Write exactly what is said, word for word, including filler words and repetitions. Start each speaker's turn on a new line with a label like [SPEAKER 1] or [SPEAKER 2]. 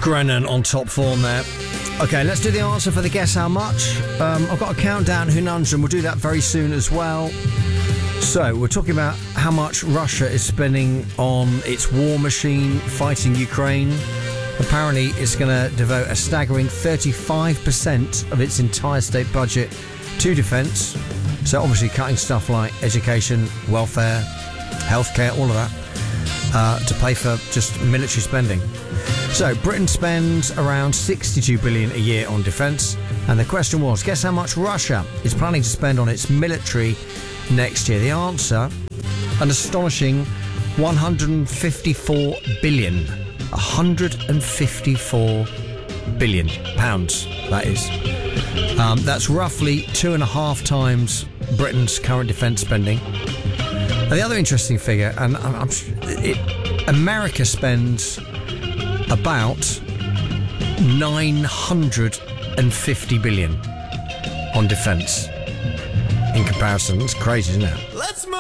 [SPEAKER 1] Grennan on top form there. Okay, let's do the answer for the guess how much. Um, I've got a countdown conundrum. We'll do that very soon as well. So we're talking about how much Russia is spending on its war machine fighting Ukraine. Apparently, it's going to devote a staggering thirty-five percent of its entire state budget to defence. So obviously cutting stuff like education, welfare, healthcare, all of that, uh, to pay for just military spending. So Britain spends around sixty-two billion dollars a year on defence. And the question was, guess how much Russia is planning to spend on its military next year? The answer, an astonishing one hundred fifty-four billion dollars. one hundred fifty-four billion pounds, that is. Um, that's roughly two and a half times Britain's current defence spending. And the other interesting figure, and I'm, I'm, it, America spends about nine hundred fifty billion on defence. In comparison, it's crazy, isn't it?
[SPEAKER 2] Let's move!